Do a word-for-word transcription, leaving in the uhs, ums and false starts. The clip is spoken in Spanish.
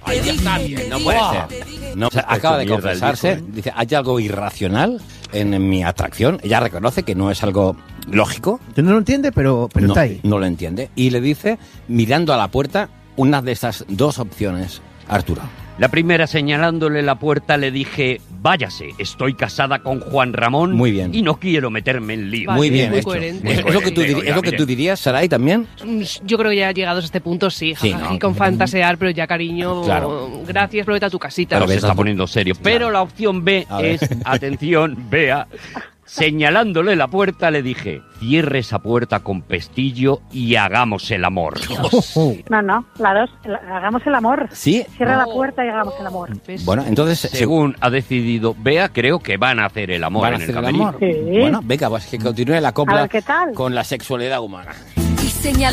Ay, ya está bien, no puede ser. No, o sea, acaba de confesarse, dice, hay algo irracional en, en mi atracción. Ella reconoce que no es algo lógico. No lo entiende, pero, pero no, está ahí. No lo entiende. Y le dice, mirando a la puerta, una de esas dos opciones, Arturo. La primera, señalándole la puerta, le dije, váyase, estoy casada con Juan Ramón. Muy bien. Y no quiero meterme en lío. Vale, Muy bien, muy hecho. coherente. Es, es lo que tú, diri- es lo que tú dirías, Saray, también. Yo creo que ya llegados a este punto, sí. Sí, jajaja, ¿no? y con fantasear, pero ya, cariño, Claro. gracias, vete a tu casita. Pero Pero se ves, está Arturo. poniendo serio. Claro. Pero la opción B A ver. es, atención, vea, señalándole la puerta, le dije, cierre esa puerta con pestillo y hagamos el amor. No, no, la dos, el- hagamos el amor. Sí. Cierra No. la puerta y hagamos el amor. ¿Ves? Bueno, entonces, Según ha decidido Bea, creo que van a hacer el amor van a en el hacer el camerino. amor. Sí. Bueno, venga, pues que continúe la A copla ver qué tal. con la sexualidad humana. Y señal